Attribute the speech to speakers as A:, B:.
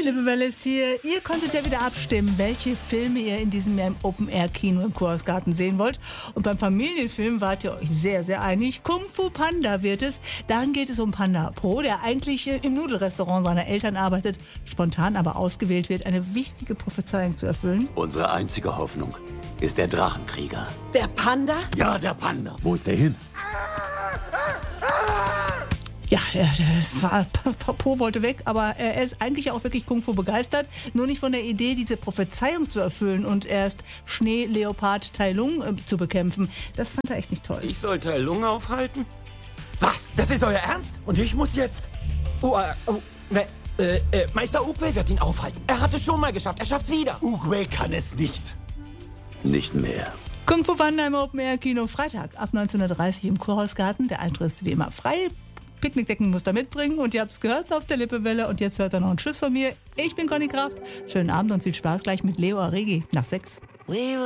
A: Lippewelle ist hier. Ihr konntet ja wieder abstimmen, welche Filme ihr in diesem Jahr im Open-Air-Kino im Chorusgarten sehen wollt. Und beim Familienfilm wart ihr euch sehr, sehr einig. Kung Fu Panda wird es. Darin geht es um Panda Po, der eigentlich im Nudelrestaurant seiner Eltern arbeitet, spontan aber ausgewählt wird, eine wichtige Prophezeiung zu erfüllen.
B: Unsere einzige Hoffnung ist der Drachenkrieger.
C: Der Panda?
B: Ja, der Panda. Wo ist der hin?
A: Ja, Po wollte weg, aber er ist eigentlich auch wirklich Kung Fu begeistert. Nur nicht von der Idee, diese Prophezeiung zu erfüllen und erst Schneeleopard Tai Lung zu bekämpfen. Das fand er echt nicht toll.
D: Ich soll Tai Lung aufhalten? Was? Das ist euer Ernst? Und ich muss jetzt... Meister Oogway wird ihn aufhalten. Er hat es schon mal geschafft. Er schafft's wieder.
B: Oogway kann es nicht. Nicht mehr.
A: Kung Fu Panda im Open-Air-Kino Freitag ab 19:30 Uhr im Chorusgarten. Der Eintritt ist wie immer frei. Picknickdecken müsst ihr mitbringen und ihr habt es gehört auf der Lippewelle und jetzt hört ihr noch einen Tschüss von mir. Ich bin Conny Kraft. Schönen Abend und viel Spaß gleich mit Leo Aregi nach 6.